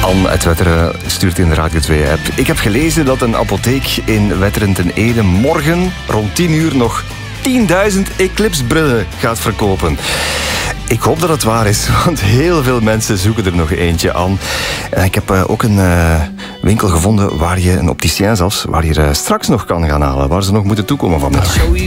Anne uit Wetteren stuurt in de Radio 2-app. Ik heb gelezen dat een apotheek in Wetteren ten Ede morgen rond 10 uur nog 10.000 Eclipse-brillen gaat verkopen. Ik hoop dat het waar is, want heel veel mensen zoeken er nog eentje aan. En ik heb ook een winkel gevonden waar je, een opticien zelfs, waar je straks nog kan gaan halen, waar ze nog moeten toekomen van mij.